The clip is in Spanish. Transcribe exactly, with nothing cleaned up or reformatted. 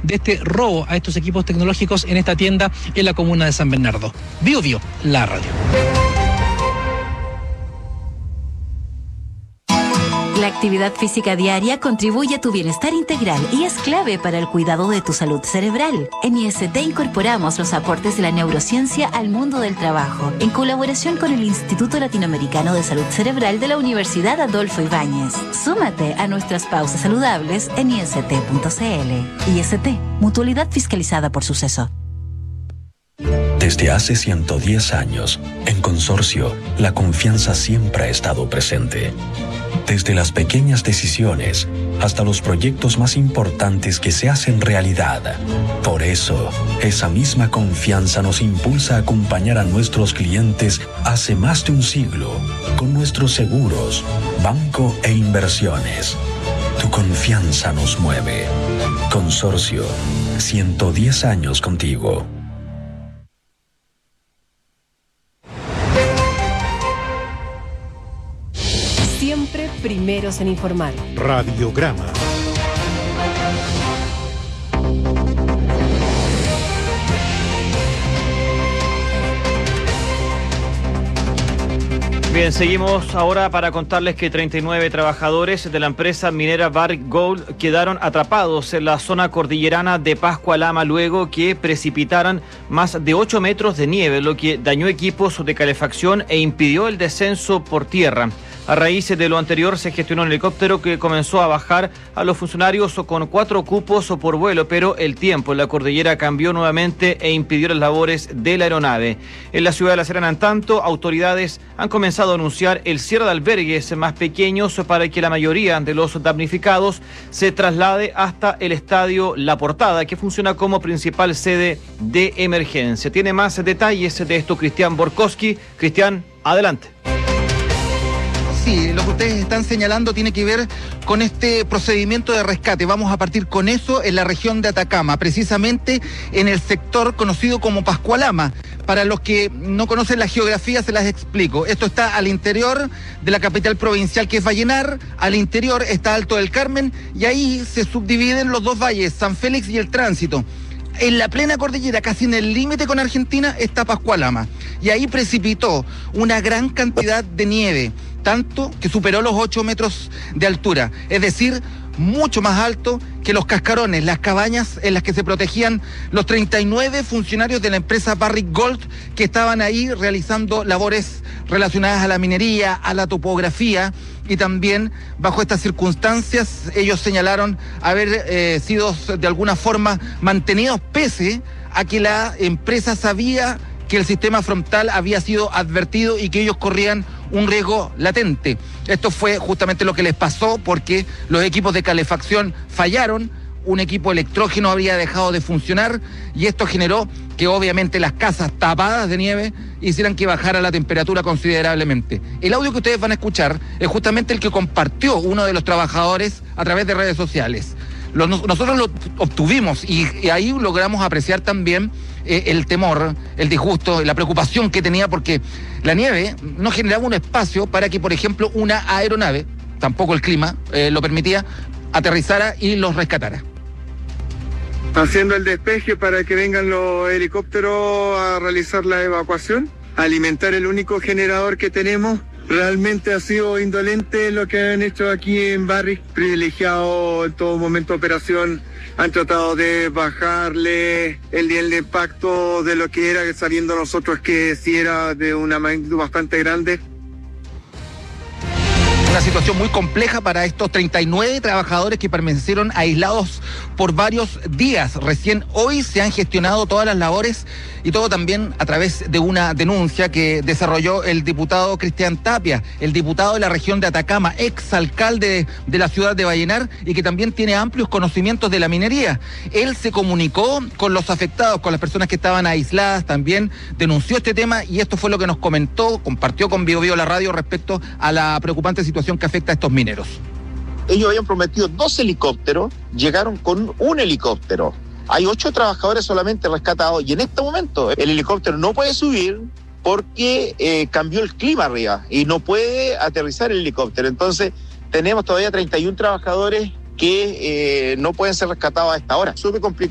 de este robo a estos equipos tecnológicos en esta tienda en la comuna de San Bernardo. Bio Bio, la radio. La actividad física diaria contribuye a tu bienestar integral y es clave para el cuidado de tu salud cerebral. En I S T incorporamos los aportes de la neurociencia al mundo del trabajo, en colaboración con el Instituto Latinoamericano de Salud Cerebral de la Universidad Adolfo Ibáñez. Súmate a nuestras pausas saludables en i s t punto c l. I S T, mutualidad fiscalizada por Suceso. Desde hace ciento diez años, en Consorcio, la confianza siempre ha estado presente. Desde las pequeñas decisiones hasta los proyectos más importantes que se hacen realidad. Por eso, esa misma confianza nos impulsa a acompañar a nuestros clientes hace más de un siglo con nuestros seguros, banco e inversiones. Tu confianza nos mueve. Consorcio, ciento diez años contigo. Siempre primeros en informar. Radiograma. Bien, seguimos ahora para contarles que treinta y nueve trabajadores de la empresa minera Barrick Gold quedaron atrapados en la zona cordillerana de Pascua-Lama luego que precipitaran más de ocho metros de nieve, lo que dañó equipos de calefacción e impidió el descenso por tierra. A raíz de lo anterior se gestionó un helicóptero que comenzó a bajar a los funcionarios con cuatro cupos por vuelo, pero el tiempo en la cordillera cambió nuevamente e impidió las labores de la aeronave. En la ciudad de La Serena, en tanto, autoridades han comenzado a anunciar el cierre de albergues más pequeños para que la mayoría de los damnificados se traslade hasta el estadio La Portada, que funciona como principal sede de emergencia. Tiene más detalles de esto Cristian Borkowski. Cristian, adelante. Sí, lo que ustedes están señalando tiene que ver con este procedimiento de rescate. Vamos a partir con eso en la región de Atacama, precisamente en el sector conocido como Pascua-Lama. Para los que no conocen la geografía, se las explico. Esto está al interior de la capital provincial, que es Vallenar. Al interior está Alto del Carmen y ahí se subdividen los dos valles, San Félix y el Tránsito. En la plena cordillera, casi en el límite con Argentina, está Pascua-Lama. Y ahí precipitó una gran cantidad de nieve, tanto que superó los ocho metros de altura. Es decir, mucho más alto que los cascarones, las cabañas en las que se protegían los treinta y nueve funcionarios de la empresa Barrick Gold que estaban ahí realizando labores relacionadas a la minería, a la topografía, y también bajo estas circunstancias ellos señalaron haber eh, sido de alguna forma mantenidos pese a que la empresa sabía que el sistema frontal había sido advertido y que ellos corrían un riesgo latente. Esto fue justamente lo que les pasó porque los equipos de calefacción fallaron, un equipo electrógeno había dejado de funcionar y esto generó que obviamente las casas tapadas de nieve hicieran que bajara la temperatura considerablemente. El audio que ustedes van a escuchar es justamente el que compartió uno de los trabajadores a través de redes sociales. Lo, nosotros lo obtuvimos y, y ahí logramos apreciar también eh, el temor, el disgusto, la preocupación que tenía porque la nieve no generaba un espacio para que, por ejemplo, una aeronave, tampoco el clima eh, lo permitía, aterrizara y los rescatara. Haciendo el despeje para que vengan los helicópteros a realizar la evacuación, alimentar el único generador que tenemos. Realmente ha sido indolente lo que han hecho aquí en Barrick, privilegiado en todo momento de operación. Han tratado de bajarle el nivel de impacto de lo que era, sabiendo nosotros que sí era de una magnitud bastante grande. Una situación muy compleja para estos treinta y nueve trabajadores que permanecieron aislados por varios días. Recién hoy se han gestionado todas las labores y todo también a través de una denuncia que desarrolló el diputado Cristian Tapia, el diputado de la región de Atacama, exalcalde de, de la ciudad de Vallenar y que también tiene amplios conocimientos de la minería. Él se comunicó con los afectados, con las personas que estaban aisladas, también denunció este tema y esto fue lo que nos comentó, compartió con Bio Bio la radio respecto a la preocupante situación que afecta a estos mineros. Ellos habían prometido dos helicópteros, llegaron con un helicóptero. Hay ocho trabajadores solamente rescatados y en este momento el helicóptero no puede subir porque eh, cambió el clima arriba y no puede aterrizar el helicóptero. Entonces tenemos todavía treinta y uno trabajadores que eh, no pueden ser rescatados a esta hora. Súper complicado.